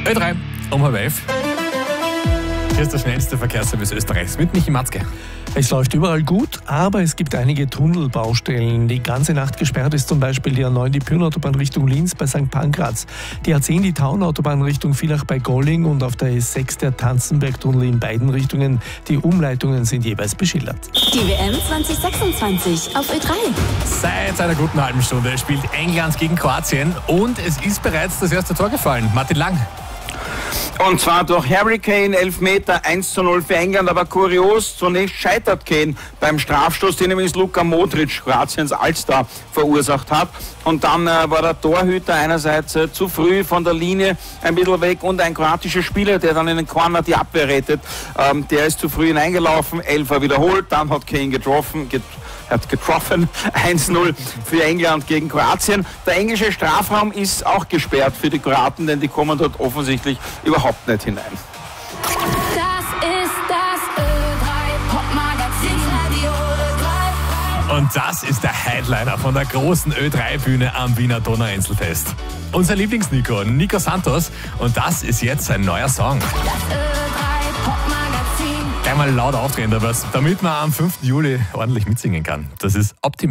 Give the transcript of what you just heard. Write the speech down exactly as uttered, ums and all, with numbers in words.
Ö drei um halb elf. Hier ist der schnellste Verkehrsservice Österreichs mit Michi Matzke. Es läuft überall gut, aber es gibt einige Tunnelbaustellen. Die ganze Nacht gesperrt ist zum Beispiel die A neun, die Pyhrn-Autobahn Richtung Linz bei Sankt Pankraz. Die A zehn, die Taun-Autobahn Richtung Villach bei Golling und auf der A sechs der Tanzenbergtunnel in beiden Richtungen. Die Umleitungen sind jeweils beschildert. Die W M zwanzig sechsundzwanzig auf Ö drei. Seit einer guten halben Stunde spielt England gegen Kroatien und es ist bereits das erste Tor gefallen. Martin Lang. Und zwar durch Harry Kane, Elfmeter, eins zu null für England. Aber kurios, zunächst scheitert Kane beim Strafstoß, den übrigens Luka Modric, Kroatiens Allstar, verursacht hat. Und dann äh, war der Torhüter einerseits äh, zu früh von der Linie ein bisschen weg und ein kroatischer Spieler, der dann in den Corner die Abwehr rettet, ähm, der ist zu früh hineingelaufen. Elfer wiederholt, dann hat Kane getroffen, get hat getroffen, eins zu null für England gegen Kroatien. Der englische Strafraum ist auch gesperrt für die Kroaten, denn die kommen dort offensichtlich überhaupt nicht hinein. Das ist das Ö drei Popmagazin, Radio Ö drei. Und das ist der Headliner von der großen Ö drei Bühne am Wiener Donauinselfest. Unser Lieblings-Nico, Nico Santos. Und das ist jetzt sein neuer Song. Das Ö drei Popmagazin. Gleich mal laut aufdrehen, damit man am fünften Juli ordentlich mitsingen kann. Das ist optimal.